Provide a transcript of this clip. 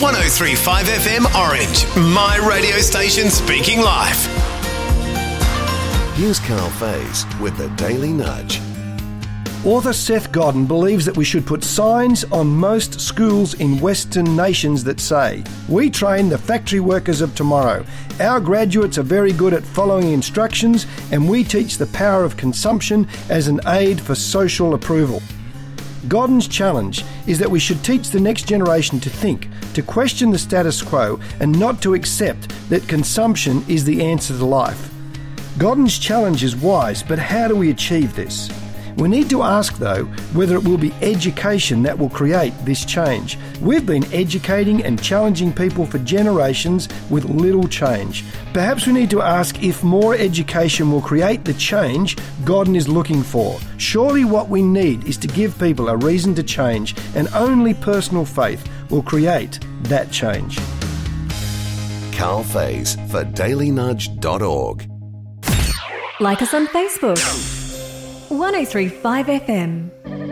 103.5 FM Orange, my radio station speaking life. Here's Carl Faze with the Daily Nudge. Author Seth Godin believes that we should put signs on most schools in Western nations that say, "We train the factory workers of tomorrow. Our graduates are very good at following instructions, and we teach the power of consumption as an aid for social approval." Godin's challenge is that we should teach the next generation to think, to question the status quo, and not to accept that consumption is the answer to life. Godin's challenge is wise, but how do we achieve this? We need to ask, though, whether it will be education that will create this change. We've been educating and challenging people for generations with little change. Perhaps we need to ask if more education will create the change Godin is looking for. Surely what we need is to give people a reason to change, and only personal faith will create that change. Carl Faze for dailynudge.org. Like us on Facebook. 103.5 FM.